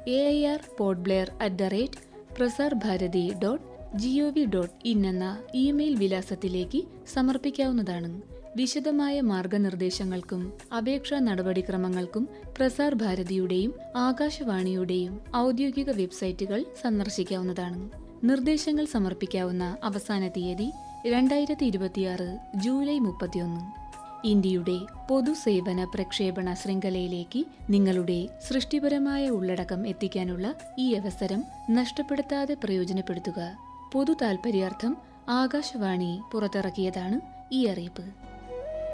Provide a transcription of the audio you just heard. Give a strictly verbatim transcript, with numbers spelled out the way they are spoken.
A I R Port Blair at the rate Prasar Bharati dot G O V dot in എന്ന email വിലാസത്തിലേക്ക് സമർപ്പിക്കാവുന്നതാണ്. വിശദമായ മാർഗനിർദ്ദേശങ്ങൾക്കും അപേക്ഷാ നടപടിക്രമങ്ങൾക്കും പ്രസാർ ഭാരതിയുടെയും ആകാശവാണിയുടെയും ഔദ്യോഗിക വെബ്സൈറ്റുകൾ സന്ദർശിക്കാവുന്നതാണ്. നിർദ്ദേശങ്ങൾ സമർപ്പിക്കാവുന്ന അവസാന തീയതി രണ്ടായിരത്തി ഇരുപത്തിയാറ് ജൂലൈ മുപ്പത്തിയൊന്ന്. ഇന്ത്യയുടെ പൊതുസേവന പ്രക്ഷേപണ ശൃംഖലയിലേക്ക് നിങ്ങളുടെ സൃഷ്ടിപരമായ ഉള്ളടക്കം എത്തിക്കാനുള്ള ഈ അവസരം നഷ്ടപ്പെടുത്താതെ പ്രയോജനപ്പെടുത്തുക. പൊതു താൽപര്യാർത്ഥം ആകാശവാണി പുറത്തിറക്കിയതാണ് ഈ അറിയിപ്പ്.